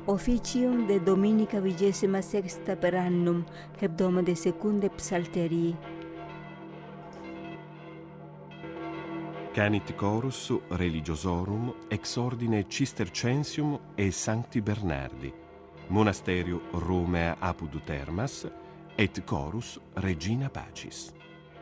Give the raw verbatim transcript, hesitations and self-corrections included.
Officium de Dominica vigesima sexta per annum, hebdoma de secunde psalterii. Canit chorus religiosorum ex ordine Cistercensium e Sancti Bernardi, monasterio Romea apud Termas, et chorus Regina Pacis.